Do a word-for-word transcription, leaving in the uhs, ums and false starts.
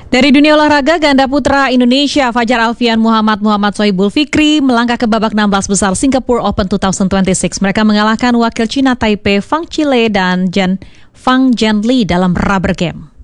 Dari dunia olahraga, ganda putra Indonesia Fajar Alfian Muhammad Muhammad Sohibul Fikri melangkah ke babak enam belas besar Singapore Open dua ribu dua puluh enam. Mereka mengalahkan wakil China Taipei Fang Chile dan Jen, Fang Jianli dalam rubber game.